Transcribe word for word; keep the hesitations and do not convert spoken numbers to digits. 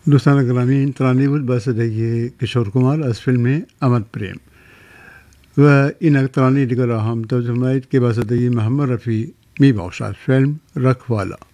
دوستان گرامی، ترانه بود با صدای کشور کمال از فیلم امد پریم و این ترانه دیگر را هم توجه فرمایید که با صدای محمد رفیع می بخشد. فیلم رکوالا.